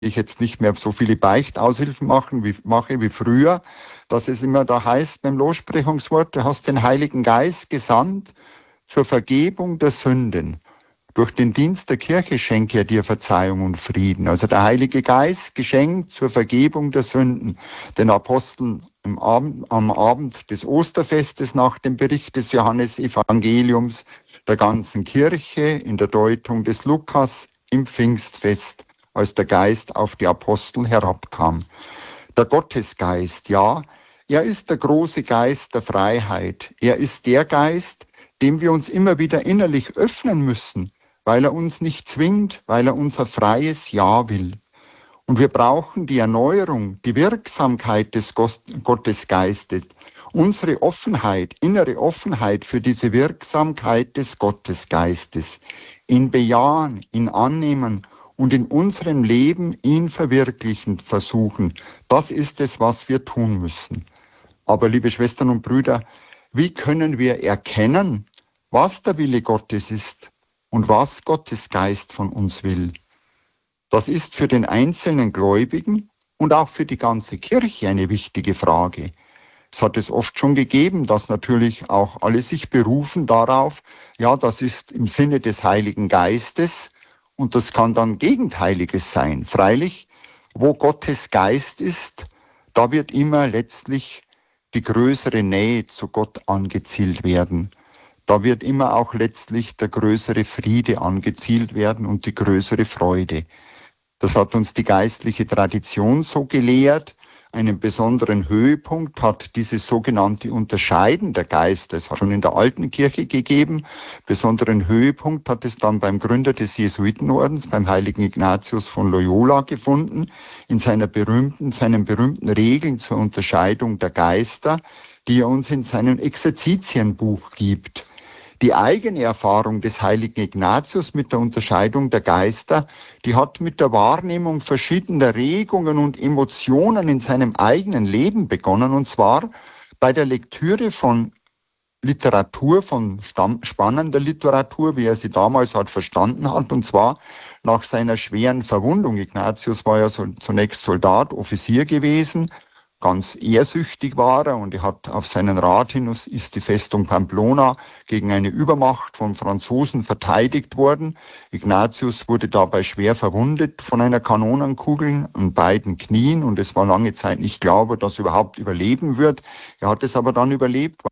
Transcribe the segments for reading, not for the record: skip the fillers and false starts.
ich jetzt nicht mehr so viele Beichtaushilfen mache wie früher, dass es immer da heißt beim Lossprechungswort, du hast den Heiligen Geist gesandt zur Vergebung der Sünden. Durch den Dienst der Kirche schenke er dir Verzeihung und Frieden. Also der Heilige Geist geschenkt zur Vergebung der Sünden. Den Aposteln am Abend des Osterfestes nach dem Bericht des Johannesevangeliums, der ganzen Kirche in der Deutung des Lukas im Pfingstfest, als der Geist auf die Apostel herabkam. Der Gottesgeist, ja, er ist der große Geist der Freiheit. Er ist der Geist, dem wir uns immer wieder innerlich öffnen müssen, weil er uns nicht zwingt, weil er unser freies Ja will. Und wir brauchen die Erneuerung, die Wirksamkeit des Gottesgeistes, unsere Offenheit, innere Offenheit für diese Wirksamkeit des Gottesgeistes, ihn bejahen, ihn annehmen und in unserem Leben ihn verwirklichen versuchen. Das ist es, was wir tun müssen. Aber liebe Schwestern und Brüder, wie können wir erkennen, was der Wille Gottes ist und was Gottes Geist von uns will? Das ist für den einzelnen Gläubigen und auch für die ganze Kirche eine wichtige Frage. Es hat es oft schon gegeben, dass natürlich auch alle sich berufen darauf, ja, das ist im Sinne des Heiligen Geistes und das kann dann Gegenteiliges sein. Freilich, wo Gottes Geist ist, da wird immer letztlich die größere Nähe zu Gott angezielt werden. Da wird immer auch letztlich der größere Friede angezielt werden und die größere Freude. Das hat uns die geistliche Tradition so gelehrt. Einen besonderen Höhepunkt hat dieses sogenannte Unterscheiden der Geister. Es hat schon in der alten Kirche gegeben. Besonderen Höhepunkt hat es dann beim Gründer des Jesuitenordens, beim heiligen Ignatius von Loyola gefunden, in seinen berühmten Regeln zur Unterscheidung der Geister, die er uns in seinem Exerzitienbuch gibt. Die eigene Erfahrung des heiligen Ignatius mit der Unterscheidung der Geister, die hat mit der Wahrnehmung verschiedener Regungen und Emotionen in seinem eigenen Leben begonnen, und zwar bei der Lektüre von Literatur, von spannender Literatur, wie er sie damals halt verstanden hat, und zwar nach seiner schweren Verwundung. Ignatius war ja zunächst Soldat, Offizier gewesen. Ganz ehrsüchtig war er und er hat auf seinen Rat hin, ist die Festung Pamplona gegen eine Übermacht von Franzosen verteidigt worden. Ignatius wurde dabei schwer verwundet von einer Kanonenkugel an beiden Knien und es war lange Zeit nicht klar, ob er das überhaupt überleben wird. Er hat es aber dann überlebt,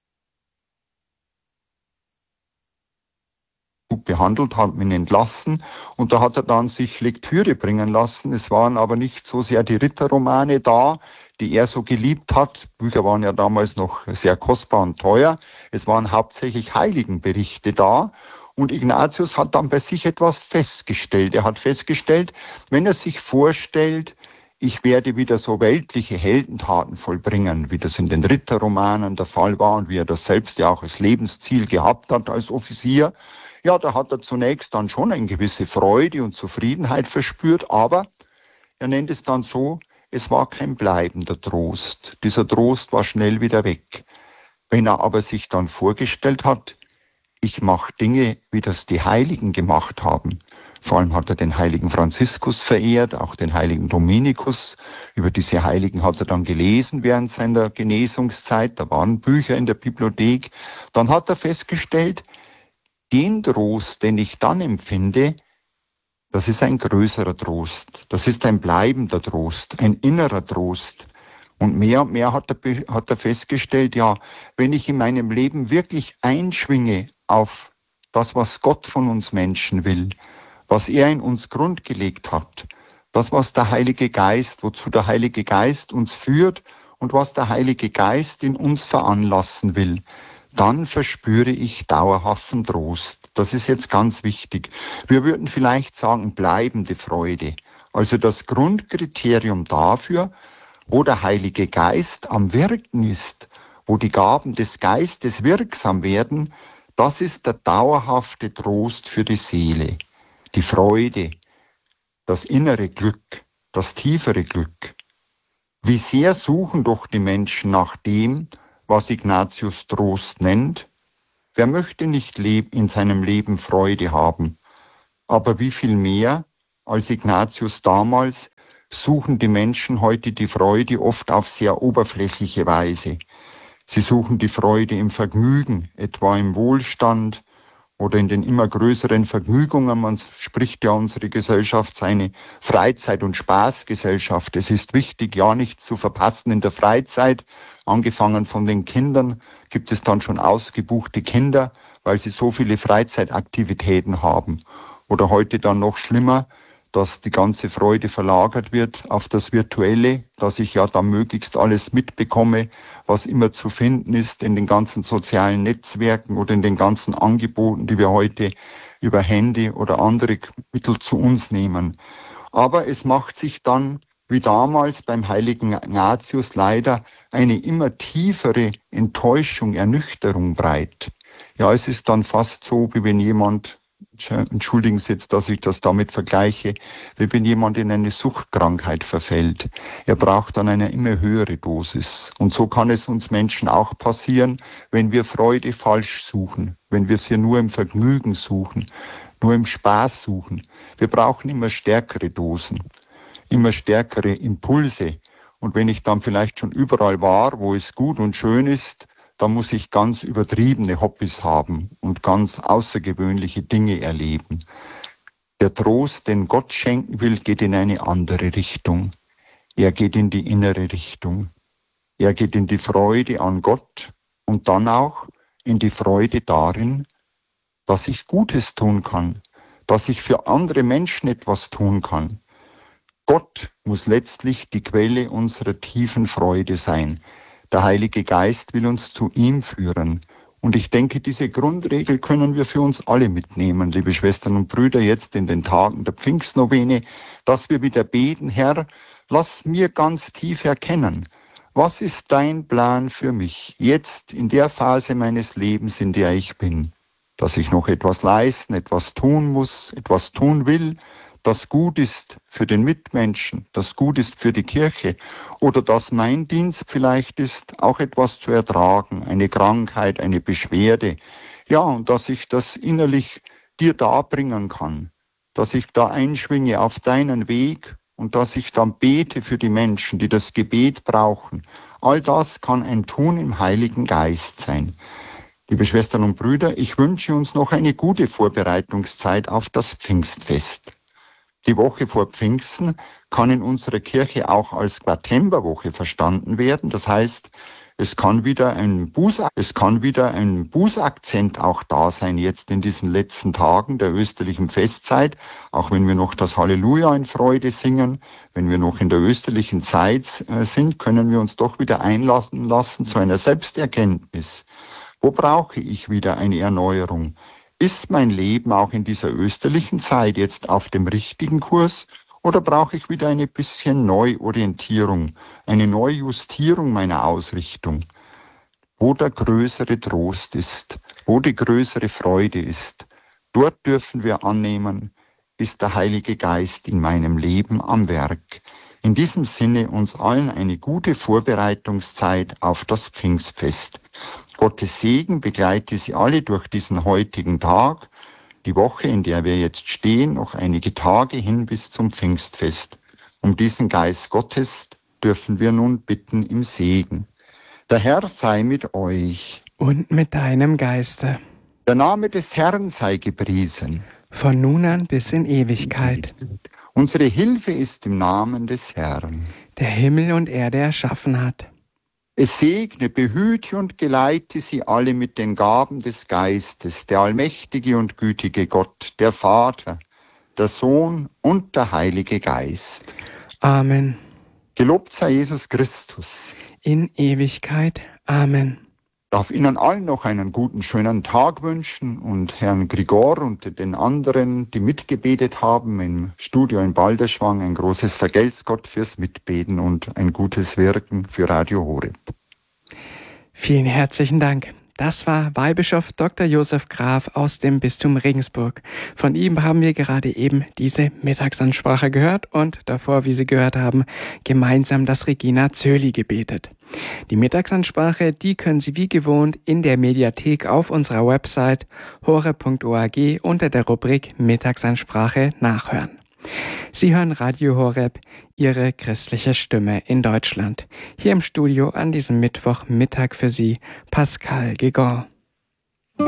gut behandelt, hat ihn entlassen und da hat er dann sich Lektüre bringen lassen. Es waren aber nicht so sehr die Ritterromane da, die er so geliebt hat. Bücher waren ja damals noch sehr kostbar und teuer. Es waren hauptsächlich Heiligenberichte da. Und Ignatius hat dann bei sich etwas festgestellt. Er hat festgestellt, wenn er sich vorstellt, ich werde wieder so weltliche Heldentaten vollbringen, wie das in den Ritterromanen der Fall war und wie er das selbst ja auch als Lebensziel gehabt hat als Offizier, ja, da hat er zunächst dann schon eine gewisse Freude und Zufriedenheit verspürt, aber er nennt es dann so, es war kein bleibender Trost. Dieser Trost war schnell wieder weg. Wenn er aber sich dann vorgestellt hat, ich mache Dinge, wie das die Heiligen gemacht haben. Vor allem hat er den heiligen Franziskus verehrt, auch den heiligen Dominikus. Über diese Heiligen hat er dann gelesen während seiner Genesungszeit. Da waren Bücher in der Bibliothek. Dann hat er festgestellt, den Trost, den ich dann empfinde, das ist ein größerer Trost. Das ist ein bleibender Trost, ein innerer Trost. Und mehr hat er festgestellt, ja, wenn ich in meinem Leben wirklich einschwinge auf das, was Gott von uns Menschen will, was er in uns grundgelegt hat, das, was der Heilige Geist, wozu der Heilige Geist uns führt und was der Heilige Geist in uns veranlassen will, dann verspüre ich dauerhaften Trost. Das ist jetzt ganz wichtig. Wir würden vielleicht sagen, bleibende Freude. Also das Grundkriterium dafür, wo der Heilige Geist am Wirken ist, wo die Gaben des Geistes wirksam werden, das ist der dauerhafte Trost für die Seele. Die Freude, das innere Glück, das tiefere Glück. Wie sehr suchen doch die Menschen nach dem, was Ignatius Trost nennt. Wer möchte nicht in seinem Leben Freude haben? Aber wie viel mehr als Ignatius damals, suchen die Menschen heute die Freude oft auf sehr oberflächliche Weise. Sie suchen die Freude im Vergnügen, etwa im Wohlstand oder in den immer größeren Vergnügungen. Man spricht ja unsere Gesellschaft eine Freizeit- und Spaßgesellschaft. Es ist wichtig, ja nichts zu verpassen in der Freizeit. Angefangen von den Kindern gibt es dann schon ausgebuchte Kinder, weil sie so viele Freizeitaktivitäten haben. Oder heute dann noch schlimmer, dass die ganze Freude verlagert wird auf das Virtuelle, dass ich ja da möglichst alles mitbekomme, was immer zu finden ist in den ganzen sozialen Netzwerken oder in den ganzen Angeboten, die wir heute über Handy oder andere Mittel zu uns nehmen. Aber es macht sich dann, wie damals beim heiligen Ignatius, leider eine immer tiefere Enttäuschung, Ernüchterung breit. Ja, es ist dann fast so, wie wenn jemand, entschuldigen Sie jetzt, dass ich das damit vergleiche, wie wenn jemand in eine Suchtkrankheit verfällt. Er braucht dann eine immer höhere Dosis. Und so kann es uns Menschen auch passieren, wenn wir Freude falsch suchen, wenn wir sie nur im Vergnügen suchen, nur im Spaß suchen. Wir brauchen immer stärkere Dosen, immer stärkere Impulse. Und wenn ich dann vielleicht schon überall war, wo es gut und schön ist, da muss ich ganz übertriebene Hobbys haben und ganz außergewöhnliche Dinge erleben. Der Trost, den Gott schenken will, geht in eine andere Richtung. Er geht in die innere Richtung. Er geht in die Freude an Gott und dann auch in die Freude darin, dass ich Gutes tun kann, dass ich für andere Menschen etwas tun kann. Gott muss letztlich die Quelle unserer tiefen Freude sein. Der Heilige Geist will uns zu ihm führen. Und ich denke, diese Grundregel können wir für uns alle mitnehmen, liebe Schwestern und Brüder, jetzt in den Tagen der Pfingstnovene, dass wir wieder beten: Herr, lass mir ganz tief erkennen, was ist dein Plan für mich, jetzt in der Phase meines Lebens, in der ich bin, dass ich noch etwas leisten, etwas tun muss, etwas tun will, das gut ist für den Mitmenschen, das gut ist für die Kirche, oder dass mein Dienst vielleicht ist, auch etwas zu ertragen, eine Krankheit, eine Beschwerde, ja, und dass ich das innerlich dir darbringen kann, dass ich da einschwinge auf deinen Weg und dass ich dann bete für die Menschen, die das Gebet brauchen. All das kann ein Tun im Heiligen Geist sein. Liebe Schwestern und Brüder, ich wünsche uns noch eine gute Vorbereitungszeit auf das Pfingstfest. Die Woche vor Pfingsten kann in unserer Kirche auch als Quatemberwoche verstanden werden. Das heißt, es kann wieder ein Bußakzent auch da sein jetzt in diesen letzten Tagen der österlichen Festzeit. Auch wenn wir noch das Halleluja in Freude singen, wenn wir noch in der österlichen Zeit sind, können wir uns doch wieder einlassen lassen zu einer Selbsterkenntnis. Wo brauche ich wieder eine Erneuerung? Ist mein Leben auch in dieser österlichen Zeit jetzt auf dem richtigen Kurs oder brauche ich wieder eine bisschen Neuorientierung, eine Neujustierung meiner Ausrichtung? Wo der größere Trost ist, wo die größere Freude ist, dort dürfen wir annehmen, ist der Heilige Geist in meinem Leben am Werk. In diesem Sinne uns allen eine gute Vorbereitungszeit auf das Pfingstfest. Gottes Segen begleite Sie alle durch diesen heutigen Tag, die Woche, in der wir jetzt stehen, noch einige Tage hin bis zum Pfingstfest. Um diesen Geist Gottes dürfen wir nun bitten im Segen. Der Herr sei mit euch. Und mit deinem Geiste. Der Name des Herrn sei gepriesen. Von nun an bis in Ewigkeit. Unsere Hilfe ist im Namen des Herrn, der Himmel und Erde erschaffen hat. Es segne, behüte und geleite sie alle mit den Gaben des Geistes, der allmächtige und gütige Gott, der Vater, der Sohn und der Heilige Geist. Amen. Gelobt sei Jesus Christus. In Ewigkeit. Amen. Ich darf Ihnen allen noch einen guten, schönen Tag wünschen und Herrn Grigor und den anderen, die mitgebetet haben im Studio in Balderschwang, ein großes Vergelt's Gott fürs Mitbeten und ein gutes Wirken für Radio Horeb. Vielen herzlichen Dank. Das war Weihbischof Dr. Josef Graf aus dem Bistum Regensburg. Von ihm haben wir gerade eben diese Mittagsansprache gehört und davor, wie Sie gehört haben, gemeinsam das Regina Coeli gebetet. Die Mittagsansprache, die können Sie wie gewohnt in der Mediathek auf unserer Website horeb.org unter der Rubrik Mittagsansprache nachhören. Sie hören Radio Horeb, Ihre christliche Stimme in Deutschland. Hier im Studio an diesem Mittwochmittag für Sie Pascal Guégan.